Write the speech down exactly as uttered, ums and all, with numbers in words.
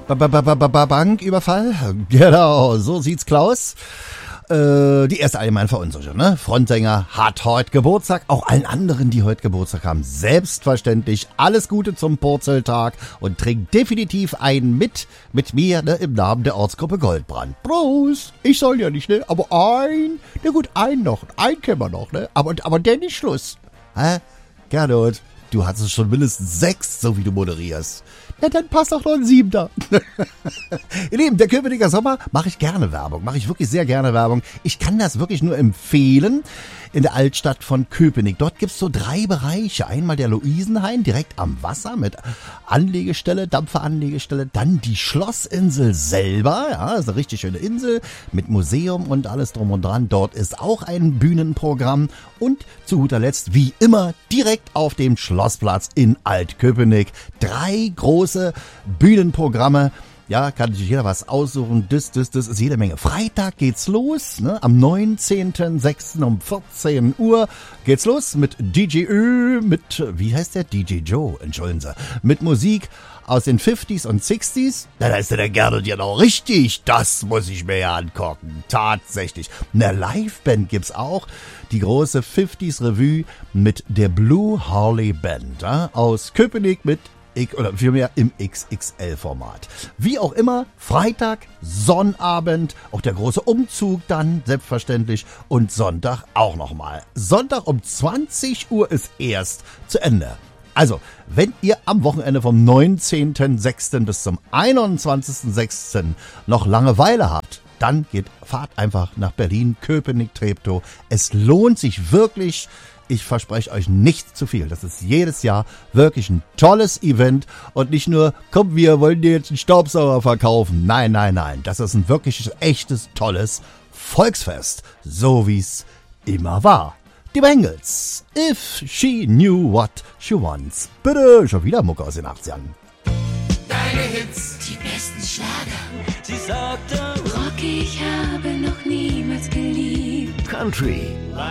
Ba- ba- ba- ba- ba- Banküberfall? Genau, so sieht's Klaus. Äh, die erste allgemeine Verunsicherung, ne? Frontsänger hat heute Geburtstag. Auch allen anderen, die heute Geburtstag haben, selbstverständlich alles Gute zum Purzeltag und trinkt definitiv einen mit, mit mir, ne? Im Namen der Ortsgruppe Goldbrand. Prost! Ich soll ja nicht, ne? Aber ein, na gut, ein noch, ein kennen wir noch, ne? Aber, aber der nicht Schluss. Hä? Gernot, du hattest schon mindestens sechs, so wie du moderierst. Ja, dann passt auch noch ein Siebter. Ihr Lieben, der Köpenicker Sommer mache ich gerne Werbung. Mache ich wirklich sehr gerne Werbung. Ich kann das wirklich nur empfehlen. In der Altstadt von Köpenick. Dort gibt's so drei Bereiche. Einmal der Luisenhain, direkt am Wasser mit Anlegestelle, Dampferanlegestelle. Dann die Schlossinsel selber. Ja, ist eine richtig schöne Insel mit Museum und alles drum und dran. Dort ist auch ein Bühnenprogramm. Und zu guter Letzt, wie immer, direkt auf dem Schlossplatz in Altköpenick. Drei große Bühnenprogramme. Ja, kann sich jeder was aussuchen. Das, das, das ist jede Menge. Freitag geht's los, ne? Am neunzehnten sechsten um vierzehn Uhr geht's los mit D J Ö, mit, wie heißt der? D J Joe, entschuldigen Sie. Mit Musik aus den fünfziger und sechziger. Na, da ist der Gernot ja noch richtig. Das muss ich mir ja angucken. Tatsächlich. Eine Liveband gibt's auch. Die große fünfziger Revue mit der Blue Harley Band, ja? Aus Köpenick mit oder vielmehr im X X L-Format. Wie auch immer, Freitag, Sonnabend, auch der große Umzug dann, selbstverständlich, und Sonntag auch nochmal. Sonntag um zwanzig Uhr ist erst zu Ende. Also, wenn ihr am Wochenende vom neunzehnten sechsten bis zum einundzwanzigsten sechsten noch Langeweile habt, dann geht, fahrt einfach nach Berlin, Köpenick, Treptow. Es lohnt sich wirklich. Ich verspreche euch nicht zu viel. Das ist jedes Jahr wirklich ein tolles Event und nicht nur, komm, wir wollen dir jetzt einen Staubsauger verkaufen. Nein, nein, nein. Das ist ein wirklich echtes, tolles Volksfest. So wie es immer war. Die Bengals. If she knew what she wants. Bitte, schon wieder Mucke aus den achtzigern. Deine Hits, Die besten Schlager. sie sagte, Rock, ich habe noch niemals geliebt. Country,